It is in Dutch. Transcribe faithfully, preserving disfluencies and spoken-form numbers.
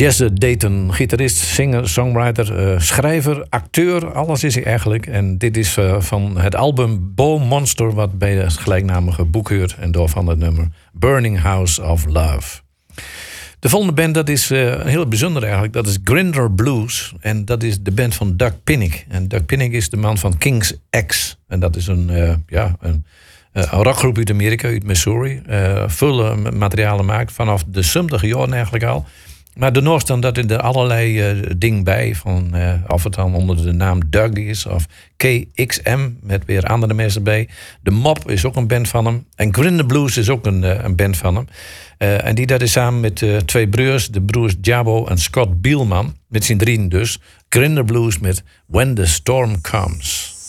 Jesse Dayton, gitarist, singer, songwriter, uh, schrijver, acteur, alles is hij eigenlijk. En dit is uh, van het album Bo Monster, wat bij het gelijknamige boek hoort. En door van het nummer Burning House of Love. De volgende band, dat is uh, heel bijzonder eigenlijk. Dat is Grinder Blues. En dat is de band van Doug Pinnick. En Doug Pinnick is de man van King's X. En dat is een, uh, ja, een, uh, een rockgroep uit Amerika, uit Missouri. Uh, veel uh, materialen maakt vanaf de zestig jaren eigenlijk al. Maar daarnaast dan dat er allerlei uh, dingen bij. Van, uh, of het dan onder de naam Doug is. Of K X M met weer andere mensen bij. De Mob is ook een band van hem. En Grinder Blues is ook een, uh, een band van hem. Uh, en die dat is samen met uh, twee broers. De broers Jabo en Scott Bielman. Met z'n drieën dus. Grinder Blues met When the Storm Comes.